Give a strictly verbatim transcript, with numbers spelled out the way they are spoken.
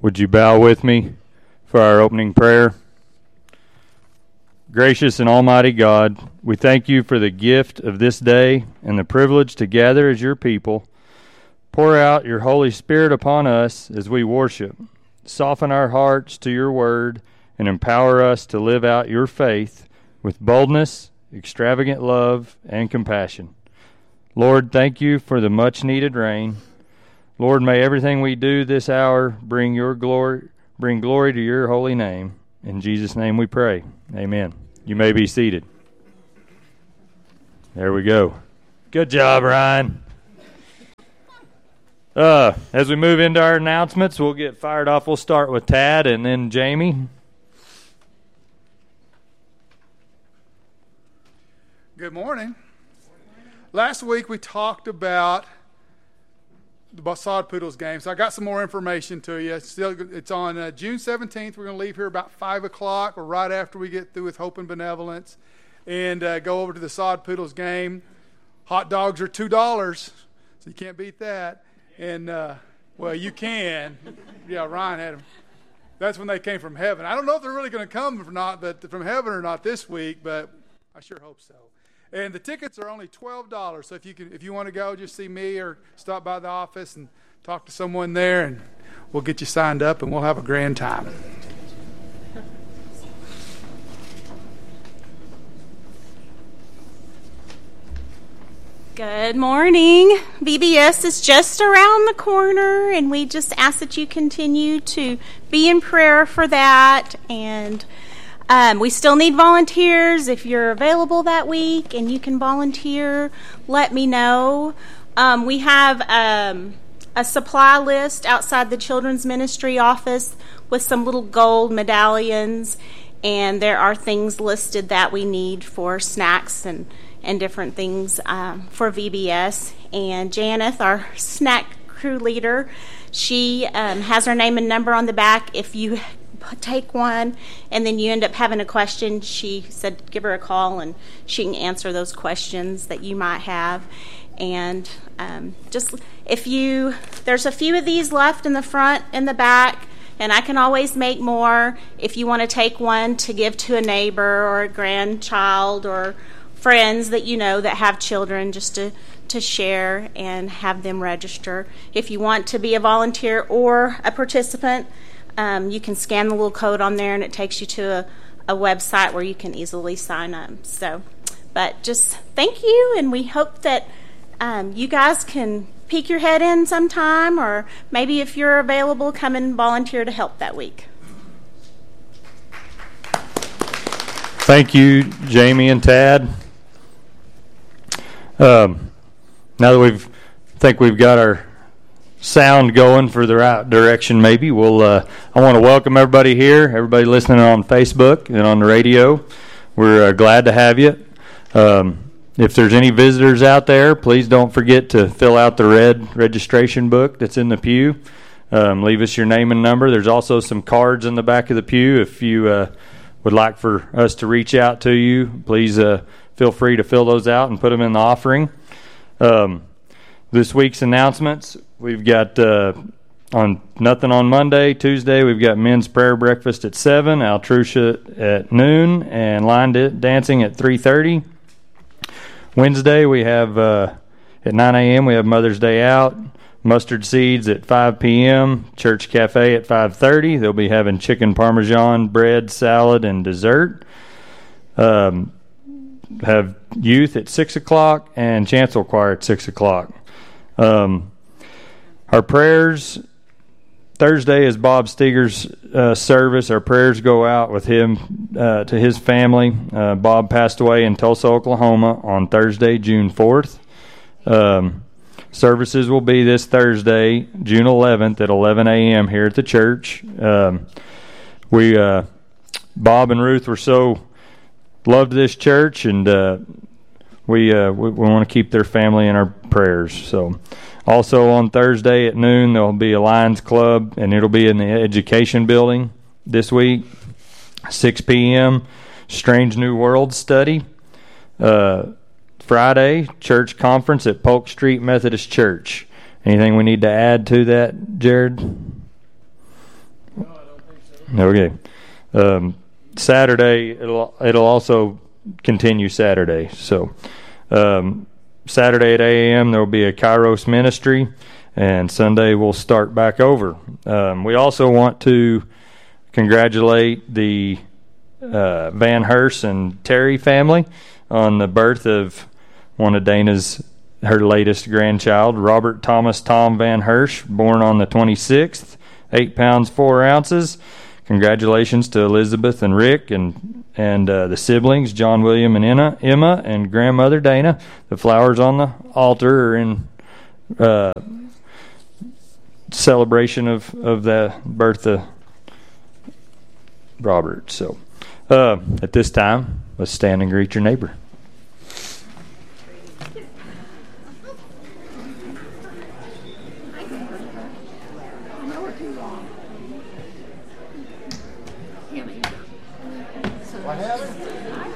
Would you bow with me for our opening prayer? Gracious and almighty God, we thank you for the gift of this day and the privilege to gather as your people. Pour out your Holy Spirit upon us as we worship. Soften our hearts to your word and empower us to live out your faith with boldness, extravagant love, and compassion. Lord, thank you for the much-needed rain. Lord, may everything we do this hour bring your glory, bring glory to your holy name. In Jesus' name we pray. Amen. You may be seated. There we go. Good job, Ryan. Uh, as we move into our announcements, we'll get fired off. We'll start with Tad and then Jamie. Good morning. Last week we talked about the Sod Poodles game, so I got some more information to you. It's, still, it's on uh, June seventeenth. We're going to leave here about five o'clock or right after we get through with Hope and Benevolence and uh, go over to the Sod Poodles game. Hot dogs are two dollars, so you can't beat that. And, uh, well, you can. Yeah, Ryan had them. That's when they came from heaven. I don't know if they're really going to come or not, but from heaven or not this week, but I sure hope so. And the tickets are only twelve dollars, so if you can, if you want to go, just see me or stop by the office and talk to someone there, and we'll get you signed up, and we'll have a grand time. Good morning. V B S is just around the corner, and we just ask that you continue to be in prayer for that. And um, we still need volunteers. If you're available that week and you can volunteer, let me know. Um, we have um, a supply list outside the Children's Ministry office with some little gold medallions, and there are things listed that we need for snacks and and different things um, for V B S. And Janeth, our snack crew leader, she um, has her name and number on the back. If you take one and then you end up having a question, she said give her a call and she can answer those questions that you might have. And um, just if you, there's a few of these left in the front and the back, and I can always make more if you want to take one to give to a neighbor or a grandchild or friends that you know that have children, just to, to share and have them register. If you want to be a volunteer or a participant, um, you can scan the little code on there and it takes you to a, a website where you can easily sign up. So, but just thank you, and we hope that um, you guys can peek your head in sometime, or maybe if you're available, come and volunteer to help that week. Thank you, Jamie and Tad. Um, now that we've think we've got our sound going for the right direction, maybe we'll. Uh, I want to welcome everybody here, everybody listening on Facebook and on the radio. We're uh, glad to have you. Um, if there's any visitors out there, please don't forget to fill out the red registration book that's in the pew. Um, leave us your name and number. There's also some cards in the back of the pew. If you uh, would like for us to reach out to you, please. Uh, Feel free to fill those out and put them in the offering. Um, this week's announcements, we've got uh, on nothing on Monday. Tuesday, we've got men's prayer breakfast at seven, Altrucia at noon, and line da- dancing at three thirty. Wednesday, we have uh, at nine a.m., we have Mother's Day Out, Mustard Seeds at five p.m., Church Cafe at five thirty. They'll be having chicken parmesan, bread, salad, and dessert. Um have youth at six o'clock and chancel choir at six o'clock. Um, our prayers, Thursday is Bob Steger's uh, service. Our prayers go out with him uh, to his family. Uh, Bob passed away in Tulsa, Oklahoma on Thursday, June fourth. Um, services will be this Thursday, June eleventh at eleven a.m. here at the church. Um, we, uh, Bob and Ruth were so loved this church, and uh, we uh, we, we want to keep their family in our prayers. So, also on Thursday at noon, there will be a Lions Club, and it'll be in the Education Building this week. six p.m. Strange New World study. Uh, Friday, church conference at Polk Street Methodist Church. Anything we need to add to that, Jared? Okay. Um, Saturday, it'll it'll also continue Saturday. So um, Saturday at eight a.m. there will be a Kairos ministry, and Sunday we'll start back over. Um, we also want to congratulate the uh, Van Hurst and Terry family on the birth of one of Dana's her latest grandchild, Robert Thomas Tom Van Hurst, born on the twenty-sixth, eight pounds four ounces. Congratulations to Elizabeth and Rick and and uh, the siblings, John, William, and Emma, Emma, and grandmother Dana. The flowers on the altar are in uh, celebration of, of the birth of Robert. So uh, at this time, let's stand and greet your neighbor. What happened?